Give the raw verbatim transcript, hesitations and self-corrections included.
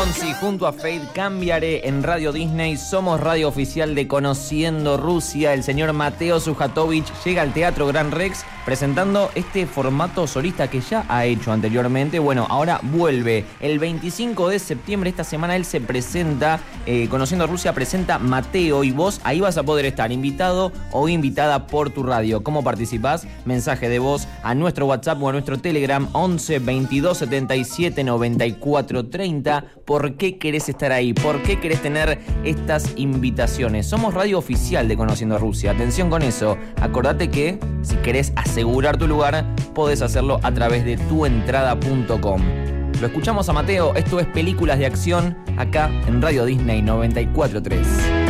Sí, junto a Fade Cambiaré en Radio Disney, somos radio oficial de Conociendo Rusia. El señor Mateo Sujatovich llega al Teatro Gran Rex presentando este formato solista que ya ha hecho anteriormente. Bueno, ahora vuelve el veinticinco de septiembre. Esta semana él se presenta, eh, Conociendo Rusia presenta Mateo, y vos ahí vas a poder estar invitado o invitada por tu radio. ¿Cómo participás? Mensaje de voz a nuestro WhatsApp o a nuestro Telegram once veintidós setenta y siete noventa y cuatro treinta. ¿Por qué querés estar ahí? ¿Por qué querés tener estas invitaciones? Somos radio oficial de Conociendo Rusia. Atención con eso. Acordate que si querés asegurar tu lugar, podés hacerlo a través de tu entrada punto com. Lo escuchamos a Mateo. Esto es Películas de Acción acá en Radio Disney noventa y cuatro punto tres.